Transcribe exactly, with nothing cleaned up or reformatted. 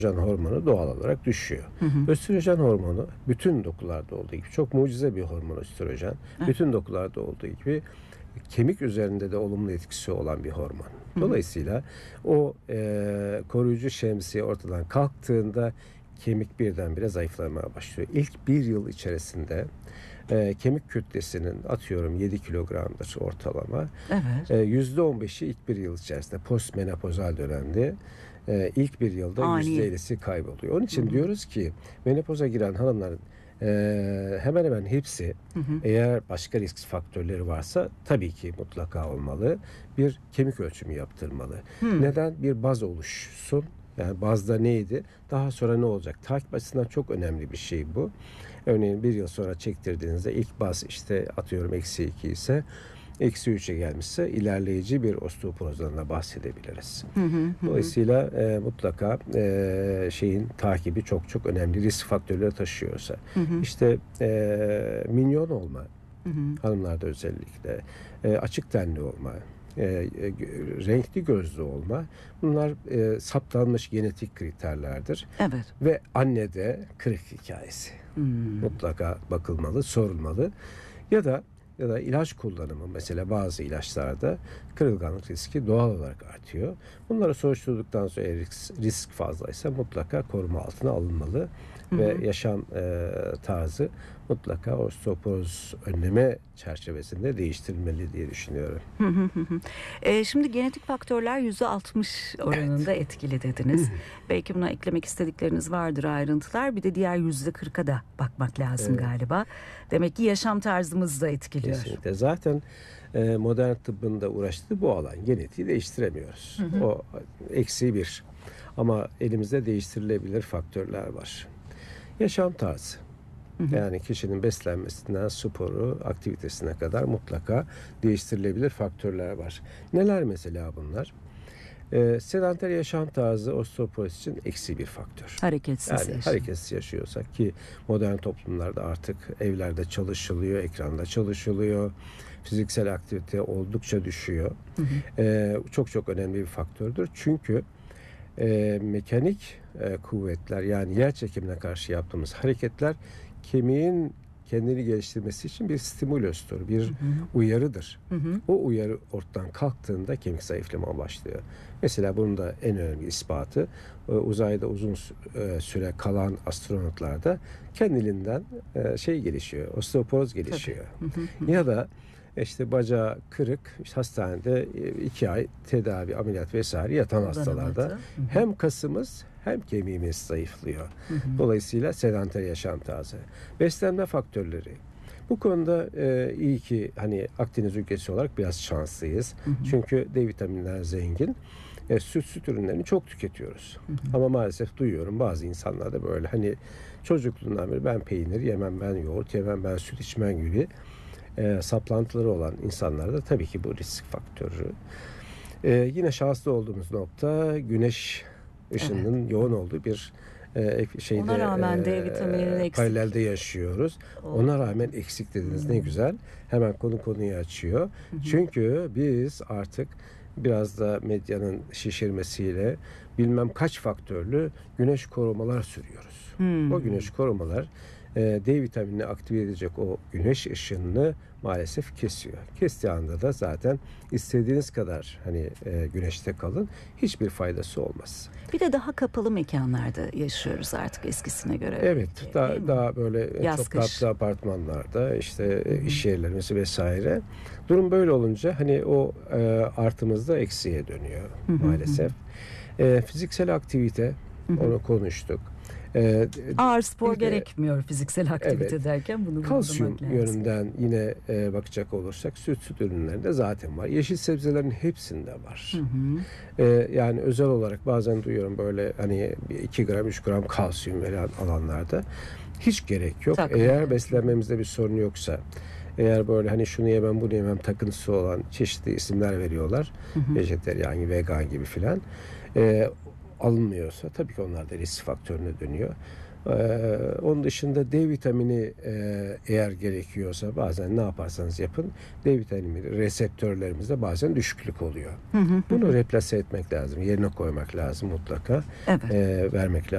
hormonu doğal olarak düşüyor. Hı hı. Östrojen hormonu bütün dokularda olduğu gibi çok mucize bir hormon östrojen. Evet. Bütün dokularda olduğu gibi kemik üzerinde de olumlu etkisi olan bir hormon. Dolayısıyla o e, koruyucu şemsiye ortadan kalktığında kemik birdenbire zayıflamaya başlıyor. İlk bir yıl içerisinde e, kemik kütlesinin atıyorum yedi kilogramdır ortalama. Evet. E, yüzde on beşi ilk bir yıl içerisinde postmenopozal dönemde e, ilk bir yılda Ani. yüzde ellisi kayboluyor. Onun için Hı hı. diyoruz ki menopoza giren hanımların e, hemen hemen hepsi Hı hı. eğer başka risk faktörleri varsa tabii ki mutlaka olmalı. Bir kemik ölçümü yaptırmalı. Hı. Neden? Bir baz oluşsun. Yani bazda neydi? Daha sonra ne olacak? Takip açısından çok önemli bir şey bu. Örneğin bir yıl sonra çektirdiğinizde ilk baz işte atıyorum eksi iki ise eksi üçe gelmişse ilerleyici bir osteoporozdan da bahsedebiliriz. Hı hı, hı. Dolayısıyla e, mutlaka e, şeyin takibi çok çok önemli. Risk faktörleri taşıyorsa. Hı hı. İşte e, minyon olma, Hı hı. hanımlarda özellikle e, açık tenli olma, e, e, renkli gözlü olma, bunlar e, saptanmış genetik kriterlerdir. Evet. Ve annede kırık hikayesi Hmm. mutlaka bakılmalı, sorulmalı. Ya da ya da ilaç kullanımı, mesela bazı ilaçlarda kırılganlık riski doğal olarak artıyor. Bunları soruşturduktan sonra risk, risk fazlaysa mutlaka koruma altına alınmalı. Hı hı. Ve yaşam e, tarzı mutlaka osteoporoz önleme çerçevesinde değiştirilmeli diye düşünüyorum. Hı hı hı hı. E, şimdi genetik faktörler yüzde altmış oranında etkili dediniz. Belki buna eklemek istedikleriniz vardır, ayrıntılar. Bir de diğer yüzde kırka da bakmak lazım Evet. galiba. Demek ki yaşam tarzımız da etkiliyor. Kesinlikle. Zaten e, modern tıbbın da uğraştığı bu alan. Genetiği değiştiremiyoruz. Hı hı. O eksi bir. Ama elimizde değiştirilebilir faktörler var. Yaşam tarzı. Hı hı. Yani kişinin beslenmesinden sporu, aktivitesine kadar mutlaka değiştirilebilir faktörler var. Neler mesela bunlar? Ee, sedanter yaşam tarzı osteoporoz için eksi bir faktör. Hareketsiz Yani yaşam. hareketsiz yaşıyorsak, ki modern toplumlarda artık evlerde çalışılıyor, ekranda çalışılıyor, fiziksel aktivite oldukça düşüyor. Hı hı. Ee, çok çok önemli bir faktördür. Çünkü e, mekanik e, kuvvetler, yani yer çekimine karşı yaptığımız hareketler kemiğin kendini geliştirmesi için bir stimülustur, bir Hı hı. uyarıdır. Hı hı. O uyarı ortadan kalktığında kemik zayıflama başlıyor. Mesela bunun da en önemli ispatı e, uzayda uzun e, süre kalan astronotlarda kendiliğinden e, şey gelişiyor, osteoporoz gelişiyor. Hı hı hı. Ya da işte bacağı kırık, işte hastanede iki ay tedavi, ameliyat vesaire yatan hastalarda Kullanamadı. Hı hı. hem kasımız hem kemiğimiz zayıflıyor. Hı hı. Dolayısıyla sedanter yaşam tarzı. Beslenme faktörleri. Bu konuda e, iyi ki hani Akdeniz ülkesi olarak biraz şanslıyız. Hı hı. Çünkü D vitaminler zengin. E, süt süt ürünlerini çok tüketiyoruz. Hı hı. Ama maalesef duyuyorum bazı insanlarda böyle hani çocukluğundan beri ben peynir yemem, ben yoğurt yemem, ben süt içmem gibi e, saplantıları olan insanlarda tabii ki bu risk faktörü. E, yine şanslı olduğumuz nokta güneş ışınının Evet. yoğun olduğu bir e, şeyde Ona rağmen D e, vitamininin eksik. paralelde yaşıyoruz. O- Ona rağmen eksik dediniz, ne güzel. Hemen konu konuyu açıyor. Hı hı. Çünkü biz artık biraz da medyanın şişirmesiyle bilmem kaç faktörlü güneş korumalar sürüyoruz. Hmm. O güneş korumalar e, D vitaminini aktive edecek o güneş ışınını maalesef kesiyor. Kestiği anda da zaten istediğiniz kadar hani e, güneşte kalın, hiçbir faydası olmaz. Bir de daha kapalı mekanlarda yaşıyoruz artık eskisine göre. Evet, Değil daha mi? daha böyle Yaz, çok kış. katlı apartmanlarda, işte Hı hı. iş yerlerimiz vesaire. Durum böyle olunca hani o e, artımız da eksiye dönüyor Hı hı, maalesef. E, fiziksel aktivite, Hı hı. onu konuştuk. E, Ağır spor bir de- gerekmiyor fiziksel aktivite Evet. derken bunu Kalsiyum vurgulamak lazım. yönünden yine e, bakacak olursak süt süt ürünlerinde zaten var. Yeşil sebzelerin hepsinde var. Hı hı. E, yani özel olarak bazen duyuyorum böyle hani iki gram üç gram kalsiyum veren alanlarda hiç gerek yok. Takviye. Eğer beslenmemizde bir sorun yoksa, eğer böyle hani şunu yemem bunu yemem takıntısı olan çeşitli isimler veriyorlar. Hı hı. Vejeteryan, vegan gibi filan. E, alınmıyorsa tabii ki onlar da risk faktörüne dönüyor. Ee, onun dışında D vitamini e, eğer gerekiyorsa bazen ne yaparsanız yapın D vitamini reseptörlerimizde bazen düşüklük oluyor. Hı hı. Bunu replase etmek lazım. Yerine koymak lazım mutlaka. Evet. Ee, vermek lazım.